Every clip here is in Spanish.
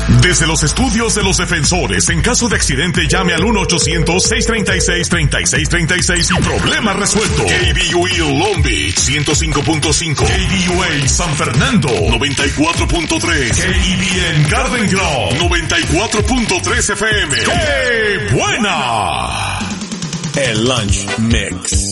Desde los estudios de los defensores, en caso de accidente, llame al 1-800-636-3636 y problema resuelto. KBUE Long Beach 105.5, KBUA San Fernando 94.3, KBN Garden Grove 94.3 FM. ¡Qué buena! El Lunch Mix.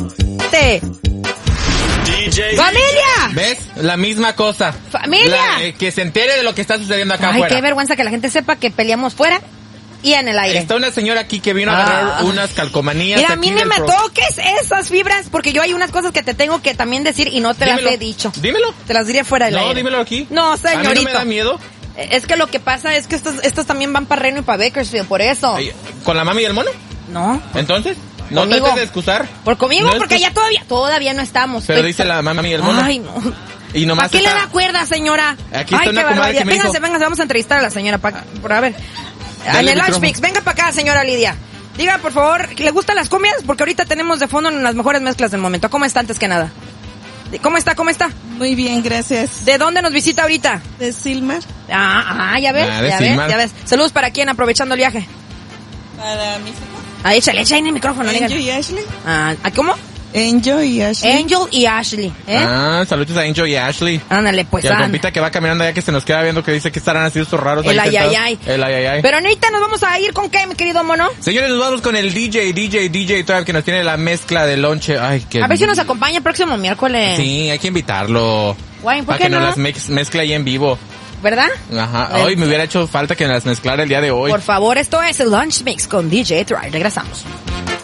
DJ. ¡Familia! ¿Ves? La misma cosa. ¡Familia! Que se entere de lo que está sucediendo acá Ay, afuera. qué vergüenza que la gente sepa que peleamos fuera y en el aire. Está una señora aquí que vino a agarrar unas calcomanías. Mira, a mí aquí no me toques esas fibras, porque yo hay unas cosas que te tengo que también decir y no te las he dicho. Dímelo. Te las diré fuera del aire. No, dímelo aquí. No, señorito. A mí no me da miedo. Es que lo que pasa es que estos también van para Reno y para Bakersfield, por eso. Ay, ¿con la mami y el mono? No. ¿Entonces? ¿No Conmigo. trates de excusar? Por conmigo, No es porque allá todavía no estamos. Pero dice la mami y el mono. Ay, no. Y nomás ¿A qué le está- da cuerda, señora? Aquí está una qué comadre que me Véngase, dijo- véngase, vamos a entrevistar a la señora. Por a ver. Dale En el el Lunch micrófono. Mix, venga para acá, señora Lidia. Diga, por favor, ¿le gustan las cumbias? Porque ahorita tenemos de fondo las mejores mezclas del momento. ¿Cómo está antes que nada? ¿Cómo está? Muy bien, gracias. ¿De dónde nos visita ahorita? De Silmar. Ya ves, de Silmar. ya ves. Saludos para quién, aprovechando el viaje. Para mis hijos. Échale en el micrófono, Angel dígale. y Ashley. ¿Cómo? Angel y Ashley. Angel y Ashley, ¿eh? Saludos a Angel y Ashley. Ándale, pues, Y al anda. compita que va caminando allá que se nos queda viendo que dice que estarán así estos raros. El ahí sentados. ayayay. El ayayay. Pero ahorita nos vamos a ir con qué, mi querido mono. Señores, nos vamos con el DJ Tribe que nos tiene la mezcla de lonche. Ay, qué... A ver si nos acompaña el próximo miércoles. Sí, hay que invitarlo. Guay, ¿por para qué que no? nos las mezcle ahí en vivo. ¿Verdad? Ajá. Hoy me hubiera hecho falta que nos las mezclara el día de hoy. Por favor, esto es el Lunch Mix con DJ Tribe. Regresamos.